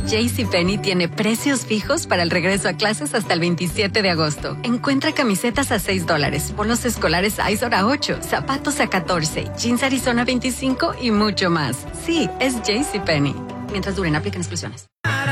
JCPenney tiene precios fijos para el regreso a clases hasta el 27 de agosto. Encuentra camisetas a $6, polos escolares Izor a $8, zapatos a $14, jeans Arizona 25 y mucho más. Sí, es JCPenney. Mientras duren, apliquen exclusiones.